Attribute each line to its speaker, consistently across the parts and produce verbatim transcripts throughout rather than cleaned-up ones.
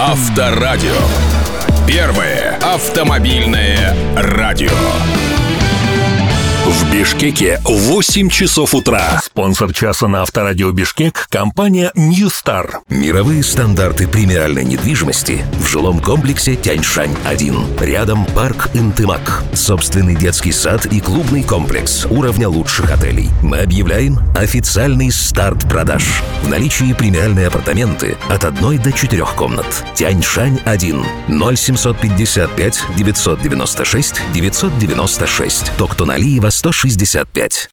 Speaker 1: Авторадио. Первое автомобильное радио. В Бишкеке восемь часов утра.
Speaker 2: Спонсор часа на Авторадио Бишкек – компания New Star.
Speaker 3: Мировые стандарты премиальной недвижимости в жилом комплексе Тяньшань один. Рядом парк Интымак. Собственный детский сад и клубный комплекс уровня лучших отелей. Мы объявляем официальный старт продаж. В наличии премиальные апартаменты от одной до четырех комнат. Тяньшань один. ноль семьсот пятьдесят пять девятьсот девяносто шесть девятьсот девяносто шесть. Токтоналиева сто шестьдесят пять.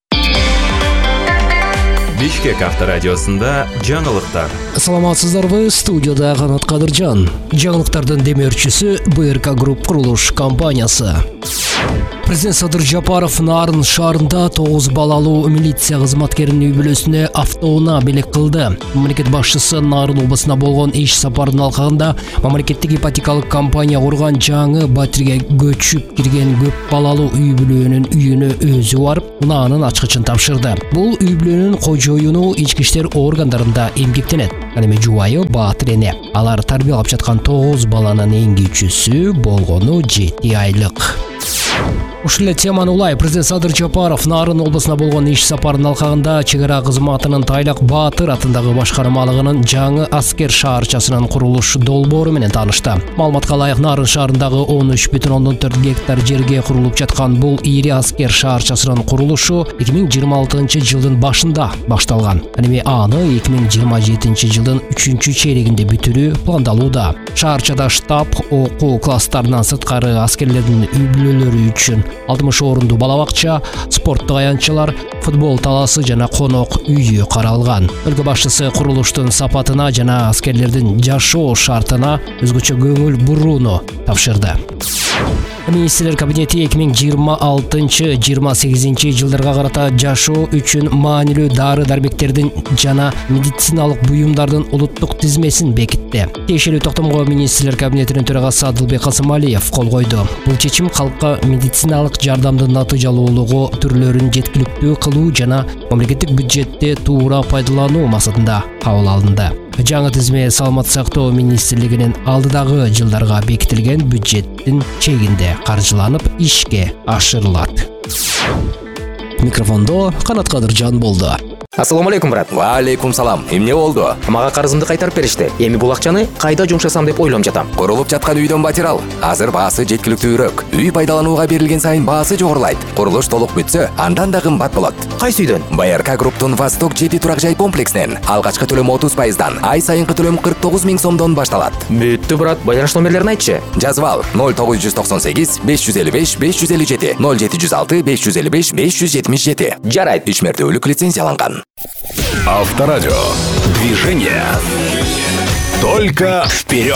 Speaker 4: Бишкек авторадиосында жаңылыктар.
Speaker 5: Саламатсыздарбы, студияда Канат Кадыржан. Жаңылыктардын демеушісі БРК Групп курулуш компаниясы. Президент Садыр Жапаров Нарын шаарында тогуз балалуу милиция кызматкеринин үй бүлөсүнө автоунаа белек кылды. Мамлекет башчысы Нарын облусуна болгон иш сапарынын алкагында мамлекеттик ипотекалык компания курган жаңы батирге көчүп кирген көп балалуу үй бүлөнүн үйүнө өзү барып, унаанын ачкычын тапшырды. Бул үй бүлөнүн кожоюну ички иштер органдарында эмгектенет. Ал эми жубайы Баатыр эне. Алар тарбиялап жаткан тогуз баланын эң кичүүсү болгону жети айлык. Ушул теманы улай президент Садыр Жапаров Нарын облусуна болгон иш сапарынын алкагында чек ара кызматынын Тайлак Баатыр атындагы башкармалыгынын жаңы аскер шаарчасынын курулуш долбоору менен таанышты. Маалыматка ылайык, Нарын шаарындагы он үч бүтүн ондон төрт гектар жерге курулуп жаткан бул ири аскер шаарчасынын курулушу эки миң жыйырма алтынчы жылдын башында башталган. Эми аны эки миң жыйырма жетинчи жылдын үчүнчү чейрегинде бүтүрүү пландалууда. Шаарчада штаб, окуу класстарынан сырткары аскерлердин үй бүлөлөрү үчүн алтымыш орунду балабакча, спорттук аянтчалар, футбол таласы жана конок үйү каралган. Өлкө башчысы курулуштун сапатына жана аскерлердин жашоо шартына өзгөчө көңүл бурууну тапшырды. Министрлер кабинети эки миң жыйырма алтынчы жыйырма сегизинчи жылдарга карата жашоо үчүн маанилүү дары-дармектердин жана медициналык буюмдардын улуттук тизмесин бекитти. Тиешелүү токтомго министрлер кабинетинин төрагасы Адылбек Касымалиев кол койду. Бул чечим калкка медициналык жардамдын натыйжалуулугу түрлөрүн жеткиликтүү кылуу жана мамлекеттик бюджетти туура пайдалануу максатында кабыл алынды. Жаңы тизме Саламат сактоо министрлигинин алдыдагы жылдарга бекитилген бюджеттин чегинде каржыланып ишке ашырылат. Микрофондо Канат Кадыржан болду.
Speaker 6: Ассаламу алейкум, брат.
Speaker 7: Ва алейкум салам. Эмне болду?
Speaker 6: Мага карызымды кайтарып беришти. Эми бул акчаны кайда жумшасам деп ойлоп жатам.
Speaker 7: Курулуп жаткан үйдөн батир ал. Азыр баасы жеткиликтүүрөөк. Үй пайдаланууга берилген сайын баасы жогорулайт. Курулуш толук бүтсө, андан да кымбат болот.
Speaker 6: Кайсы үйдөн?
Speaker 7: БРК Групптун Восток жети турак жай комплекснен алгачкы төлөм отуз пайыздан, ай сайынкы төлөм кырк тогуз миң сомдон башталат.
Speaker 6: Бүттү, брат. Байланыш номерлерин айтчы.
Speaker 7: Жазып ал: ноль тогуз жүз токсон сегиз беш жүз элүү беш беш жүз элүү жети, ноль жети жүз алты беш жүз элүү беш беш жүз жетимиш жети.
Speaker 6: Жарайт.
Speaker 7: Үч мертөлүк лицензияланган.
Speaker 1: Авторадио. Движение. Только вперед.